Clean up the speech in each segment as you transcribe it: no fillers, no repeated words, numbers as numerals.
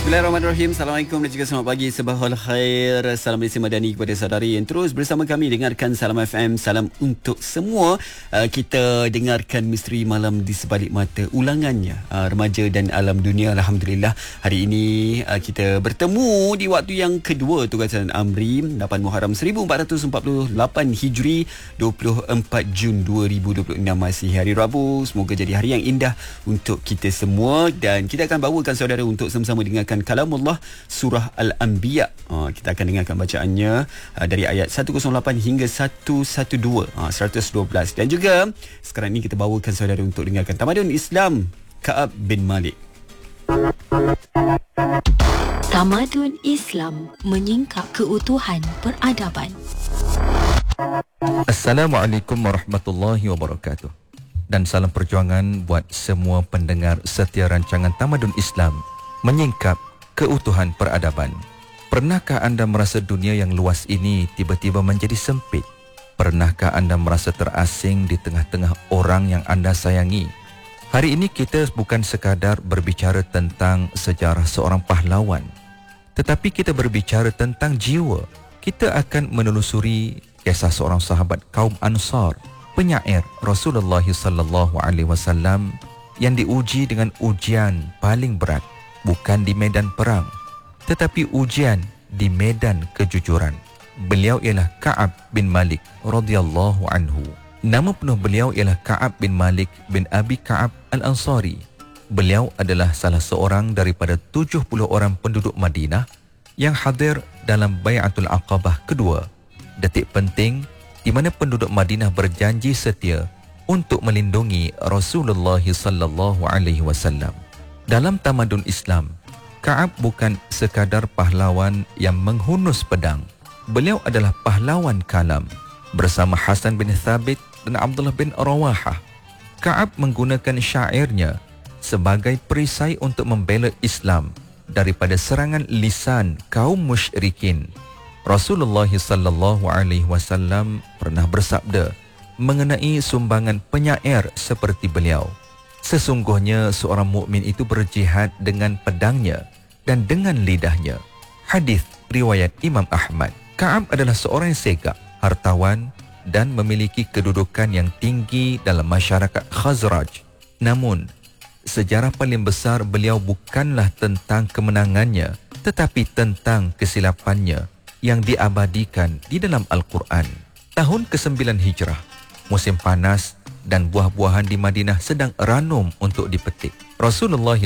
Bismillahirrahmanirrahim. Assalamualaikum dan juga selamat pagi. Sabahul khair. Salam Malaysia Madani kepada saudari yang terus bersama kami dengarkan Salam FM. Salam untuk semua. Kita dengarkan Misteri Malam di Sebalik Mata, ulangannya Remaja dan Alam Dunia. Alhamdulillah hari ini kita bertemu di waktu yang kedua tugasan Amri 8 Muharram 1448 Hijri, 24 Jun 2026, masih hari Rabu. Semoga jadi hari yang indah untuk kita semua, dan kita akan bawakan saudara untuk sama-sama dengarkan Kalamullah Surah Al-Anbiya. Kita akan dengarkan bacaannya dari ayat 108 hingga 112, 112. Dan juga sekarang ini kita bawakan saudara untuk dengarkan Tamadun Islam Ka'ab bin Malik. Tamadun Islam menyingkap keutuhan peradaban. Assalamualaikum warahmatullahi wabarakatuh. Dan salam perjuangan buat semua pendengar setia rancangan Tamadun Islam menyingkap keutuhan peradaban. Pernahkah anda merasa dunia yang luas ini tiba-tiba menjadi sempit? Pernahkah anda merasa terasing di tengah-tengah orang yang anda sayangi? Hari ini kita bukan sekadar berbicara tentang sejarah seorang pahlawan, tetapi kita berbicara tentang jiwa. Kita akan menelusuri kisah seorang sahabat kaum Ansar, penyair Rasulullah SAW yang diuji dengan ujian paling berat, bukan di medan perang, tetapi ujian di medan kejujuran. Beliau ialah Ka'ab bin Malik radhiyallahu anhu. Nama penuh beliau ialah Ka'ab bin Malik bin Abi Ka'ab Al-Ansari. Beliau adalah salah seorang daripada 70 orang penduduk Madinah yang hadir dalam Bai'atul Aqabah kedua, detik penting di mana penduduk Madinah berjanji setia untuk melindungi Rasulullah sallallahu alaihi wasallam. Dalam tamadun Islam, Ka'ab bukan sekadar pahlawan yang menghunus pedang. Beliau adalah pahlawan kalam. Bersama Hasan bin Thabit dan Abdullah bin Rawahah, Ka'ab menggunakan syairnya sebagai perisai untuk membela Islam daripada serangan lisan kaum musyrikin. Rasulullah sallallahu alaihi wasallam pernah bersabda mengenai sumbangan penyair seperti beliau, sesungguhnya seorang mukmin itu berjihad dengan pedangnya dan dengan lidahnya. Hadis riwayat Imam Ahmad. Ka'ab adalah seorang yang segak, hartawan dan memiliki kedudukan yang tinggi dalam masyarakat Khazraj. Namun, sejarah paling besar beliau bukanlah tentang kemenangannya, tetapi tentang kesilapannya yang diabadikan di dalam Al-Quran. Tahun ke-9 Hijrah, musim panas dan buah-buahan di Madinah sedang ranum untuk dipetik. Rasulullah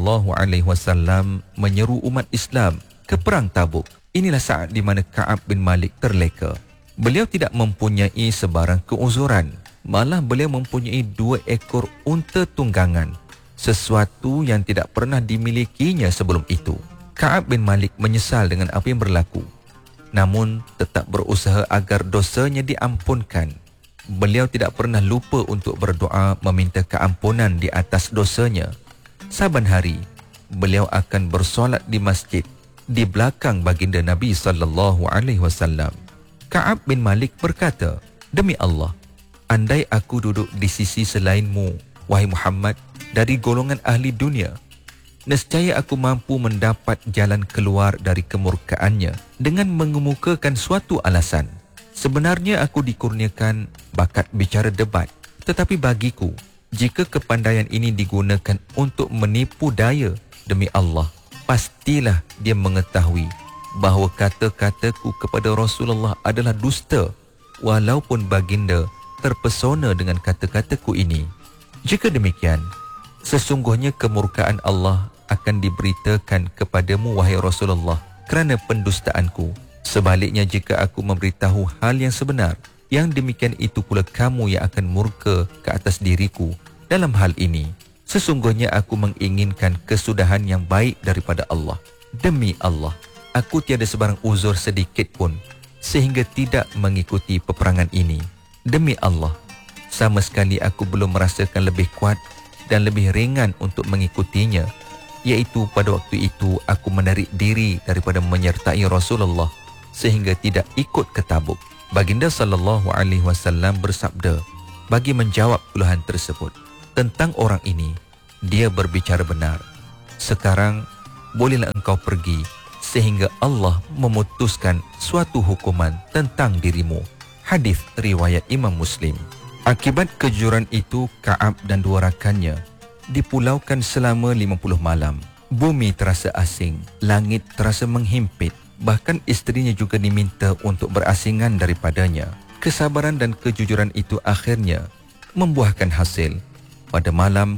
SAW menyeru umat Islam ke perang Tabuk. Inilah saat di mana Ka'ab bin Malik terleka. Beliau tidak mempunyai sebarang keuzuran, malah beliau mempunyai 2 ekor unta tunggangan, sesuatu yang tidak pernah dimilikinya sebelum itu. Ka'ab bin Malik menyesal dengan apa yang berlaku, namun tetap berusaha agar dosanya diampunkan. Beliau tidak pernah lupa untuk berdoa meminta keampunan di atas dosanya. Saban hari, beliau akan bersolat di masjid di belakang baginda Nabi sallallahu alaihi wasallam. Ka'ab bin Malik berkata, "Demi Allah, andai aku duduk di sisi selainmu, wahai Muhammad, dari golongan ahli dunia, nescaya aku mampu mendapat jalan keluar dari kemurkaannya dengan mengemukakan suatu alasan. Sebenarnya aku dikurniakan bakat bicara debat, tetapi bagiku, jika kepandaian ini digunakan untuk menipu daya, demi Allah, pastilah dia mengetahui bahawa kata-kataku kepada Rasulullah adalah dusta, walaupun baginda terpesona dengan kata-kataku ini. Jika demikian, sesungguhnya kemurkaan Allah akan diberitakan kepadamu, wahai Rasulullah, kerana pendustaanku. Sebaliknya, jika aku memberitahu hal yang sebenar, yang demikian itu pula kamu yang akan murka ke atas diriku dalam hal ini. Sesungguhnya aku menginginkan kesudahan yang baik daripada Allah. Demi Allah, aku tiada sebarang uzur sedikit pun sehingga tidak mengikuti peperangan ini. Demi Allah, sama sekali aku belum merasakan lebih kuat dan lebih ringan untuk mengikutinya, iaitu pada waktu itu aku menarik diri daripada menyertai Rasulullah sehingga tidak ikut ke Tabuk." Baginda sallallahu alaihi wasallam bersabda bagi menjawab keluhan tersebut, "Tentang orang ini, dia berbicara benar. Sekarang bolehlah engkau pergi sehingga Allah memutuskan suatu hukuman tentang dirimu. Hadis riwayat Imam Muslim. Akibat kejujuran itu, Ka'ab dan dua rakannya dipulaukan selama 50 malam. Bumi terasa asing, langit terasa menghimpit. Bahkan isterinya juga diminta untuk berasingan daripadanya. Kesabaran dan kejujuran itu akhirnya membuahkan hasil. Pada malam